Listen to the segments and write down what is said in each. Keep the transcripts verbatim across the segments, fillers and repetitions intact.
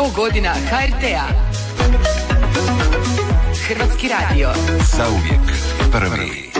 sto godina ha er te a. Hrvatski radio. Zauvijek prvi.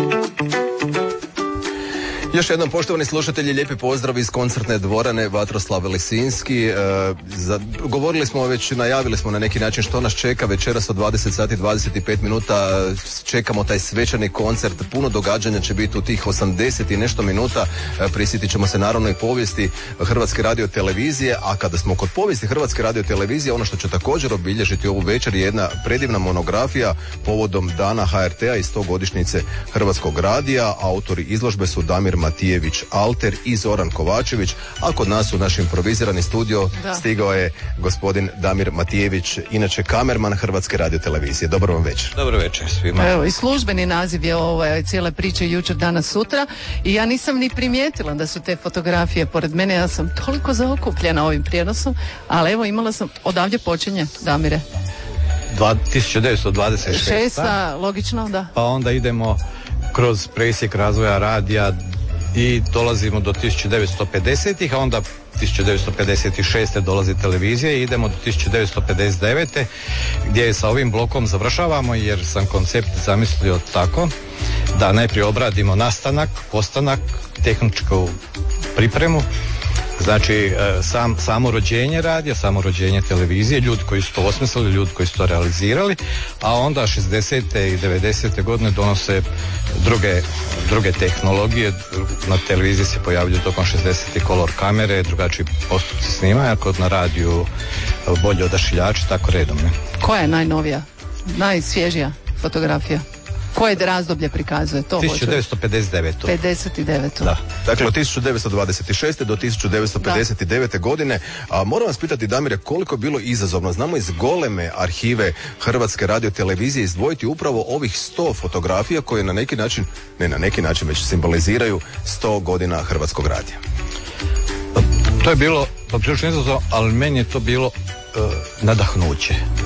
Još jednom, poštovani slušatelji, lijepi pozdrav iz koncertne dvorane Vatroslav Lisinski. E, za, govorili smo već, najavili smo na neki način što nas čeka večeras od dvadeset sati dvadeset pet minuta. Čekamo taj svečani koncert, puno događanja će biti u tih osamdeset i nešto minuta. E, prisjetit ćemo se naravno i povijesti Hrvatske radiotelevizije, a kada smo kod povijesti Hrvatske radiotelevizije, ono što će također obilježiti ovu večer je jedna predivna monografija povodom dana ha er te a i sto godišnjice Hrvatskog radija. Autori izložbe su Damir Matijević Alter i Zoran Kovačević, a kod nas u naš improvizirani studio da. stigao je gospodin Damir Matijević, inače kamerman Hrvatske radiotelevizije. Dobro vam večer. Dobro večer svima. Evo, i službeni naziv je ovo cijele priče jučer, danas, sutra, i ja nisam ni primijetila da su te fotografije pored mene. Ja sam toliko zaokupljena ovim prijenosom, ali evo imala sam, odavdje počinje, Damire. tisuću devetsto dvadeset šesta. Šesta, logično, da. Pa onda idemo kroz presjek razvoja radija i dolazimo do tisuću devetsto pedesetih, a onda tisuću devetsto pedeset šeste dolazi televizija i idemo do tisuću devetsto pedeset devete gdje sa ovim blokom završavamo, jer sam koncept zamislio tako da najprije obradimo nastanak, postanak, tehničku pripremu, znači sam, samo rođenje radija, samo rođenje televizije, ljudi koji su to osmislili, ljudi koji su to realizirali, a onda šezdesete i devedesete godine donose druge, druge tehnologije. Na televiziji se pojavljuju tokom šezdesetih kolor kamere, drugačiji postupci snimanja, kod na radiju bolje odašiljači, tako redom. Ne? Koja je najnovija, najsvježija fotografija? Koje razdoblje prikazuje to? tisuću devetsto pedeset devete. pedeset devet. Da. Dakle, od tisuću devetsto dvadeset šeste do tisuću devetsto pedeset devete da. godine. A moram vas pitati, Damire, koliko je bilo izazovno, znamo iz goleme arhive Hrvatske radiotelevizije, izdvojiti upravo ovih sto fotografija koje na neki način, ne na neki način, već simboliziraju sto godina Hrvatskog radija. To je bilo poprilično izazovno, ali meni je to bilo uh, nadahnuće.